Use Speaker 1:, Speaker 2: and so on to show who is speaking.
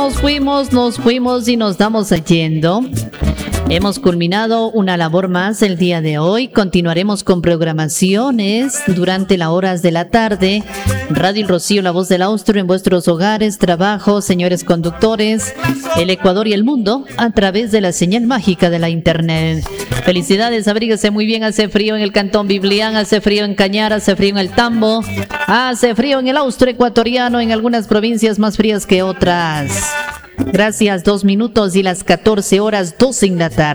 Speaker 1: Nos fuimos y nos estamos yendo. Hemos culminado una labor más el día de hoy. Continuaremos con programaciones durante las horas de la tarde. Radio El Rocío, la voz del Austro en vuestros hogares, trabajo, señores conductores, el Ecuador y el mundo a través de la señal mágica de la internet. Felicidades, abríguese muy bien. Hace frío en el Cantón Biblián, hace frío en Cañar, hace frío en el Tambo, hace frío en el Austro ecuatoriano, en algunas provincias más frías que otras. Gracias, 2 minutos y las 14 horas, 12 en la tarde.